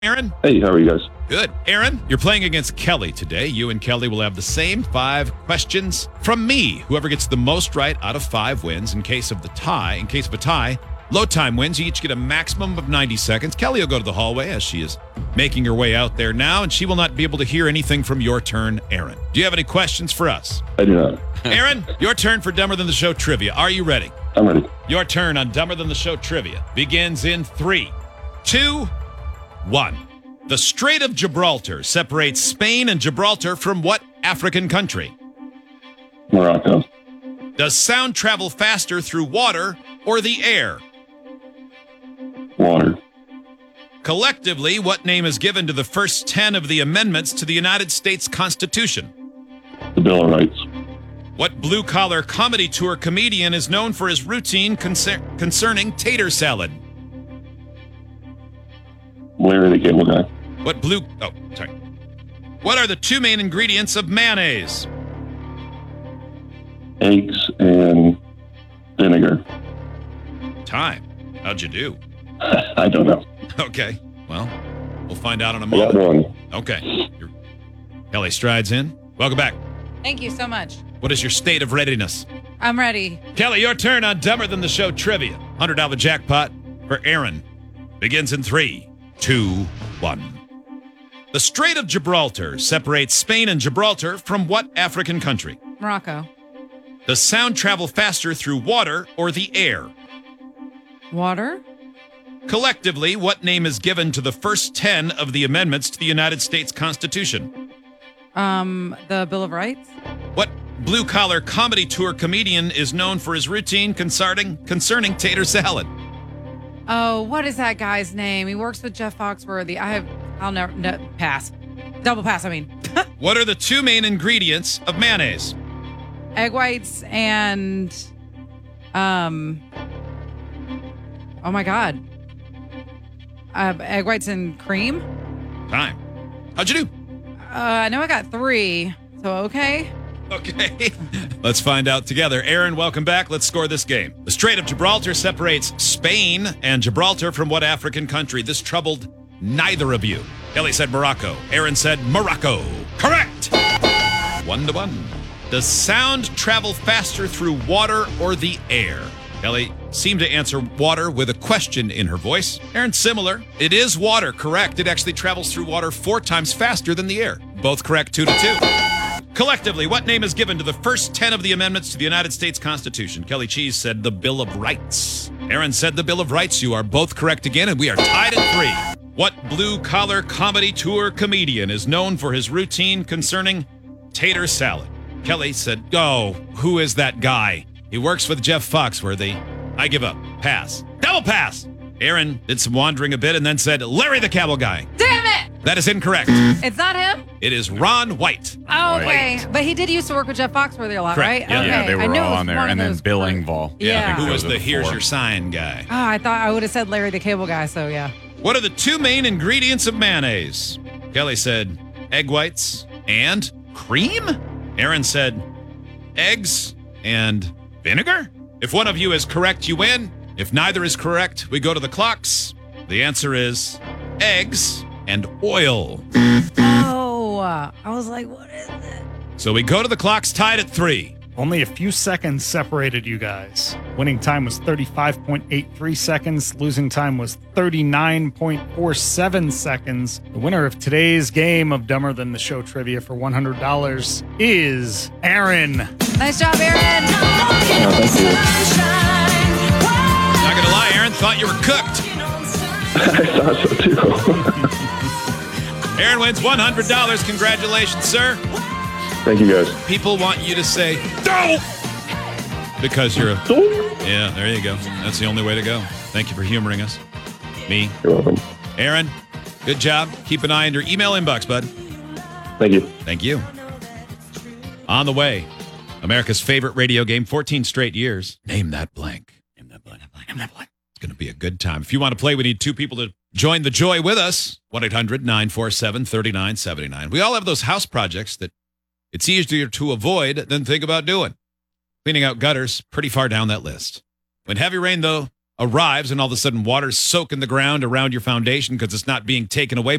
Aaron? Hey, how are you guys? Good. Aaron, you're playing against Kelly today. You and Kelly will have the same 5 questions from me. Whoever gets the most right out of 5 wins. In case of a tie, low time wins. You each get a maximum of 90 seconds. Kelly will go to the hallway as she is making her way out there now, and she will not be able to hear anything from your turn, Aaron. Do you have any questions for us? I do not. Aaron, your turn for Dumber Than the Show trivia. Are you ready? I'm ready. Your turn on Dumber Than the Show trivia begins in 3, 2, 1. The Strait of Gibraltar separates Spain and Gibraltar from what African country? Morocco. Does sound travel faster through water or the air? Water. Collectively, what name is given to the first 10 of the amendments to the United States Constitution? The Bill of Rights. What blue-collar comedy tour comedian is known for his routine concerning tater salad? Larry the Cable Guy. What are the 2 main ingredients of mayonnaise? Eggs and vinegar. Time. How'd you do? I don't know. Okay. Well, we'll find out in a I got moment. one. Okay. Kelly strides in. Welcome back. Thank you so much. What is your state of readiness? I'm ready. Kelly, your turn on Dumber Than the Show trivia. $100 jackpot for Aaron. Begins in 3, 2, 1. The Strait of Gibraltar separates Spain and Gibraltar from what African country? Morocco. Does sound travel faster through water or the air? Water. Collectively, what name is given to the first 10 of the amendments to the United States Constitution? The Bill of Rights. What blue-collar comedy tour comedian is known for his routine concerning tater salad? Oh, what is that guy's name? He works with Jeff Foxworthy. I'll never pass. Double pass, I mean. What are the 2 main ingredients of mayonnaise? Egg whites and oh my God. Egg whites and cream. Time. How'd you do? I know I got 3. So okay. Okay. Let's find out together. Aaron, welcome back. Let's score this game. The Strait of Gibraltar separates Spain and Gibraltar from what African country? This troubled neither of you. Kelly said Morocco. Aaron said Morocco. Correct! 1-1. Does sound travel faster through water or the air? Kelly seemed to answer water with a question in her voice. Aaron, similar. It is water, correct. It actually travels through water 4 times faster than the air. Both correct, 2-2. Collectively, what name is given to the first 10 of the amendments to the United States Constitution? Kelly Cheese said the Bill of Rights. Aaron said the Bill of Rights. You are both correct again, and we are tied at 3. What blue-collar comedy tour comedian is known for his routine concerning tater salad? Kelly said, oh, who is that guy? He works with Jeff Foxworthy. I give up. Pass. Double pass. Aaron did some wandering a bit and then said, Larry the Cable Guy. Damn it! That is incorrect. It's not him? It is Ron White. Oh, okay. But he did used to work with Jeff Foxworthy a lot, Correct. right? Yeah. Okay. Yeah, they I were knew it all was on there. one of And then those Bill groups. Engvall. Yeah. Who was those are the Here's four. Your Sign guy? Oh, I thought I would have said Larry the Cable Guy, so yeah. What are the 2 main ingredients of mayonnaise? Kelly said egg whites and cream. Aaron said eggs and vinegar. If one of you is correct, you win. If neither is correct, we go to the clocks. The answer is eggs and oil. Oh, I was like, what is it? So we go to the clocks tied at 3. Only a few seconds separated you guys. Winning time was 35.83 seconds. Losing time was 39.47 seconds. The winner of today's game of Dumber Than the Show trivia for $100 is Aaron. Nice job, Aaron. Thank you. Not gonna lie, Aaron thought you were cooked. I thought so too. Aaron wins $100. Congratulations, sir. Thank you guys. People want you to say, no! Because you're a... Yeah, there you go. That's the only way to go. Thank you for humoring us. Me. You're welcome. Aaron, good job. Keep an eye on your email inbox, bud. Thank you. Thank you. On the way, America's favorite radio game, 14 straight years. Name that blank. Name that blank. Name that blank. It's going to be a good time. If you want to play, we need 2 people to join the joy with us. 1-800-947-3979. We all have those house projects that it's easier to avoid than think about doing. Cleaning out gutters, pretty far down that list. When heavy rain, though, arrives and all of a sudden water's soaking the ground around your foundation because it's not being taken away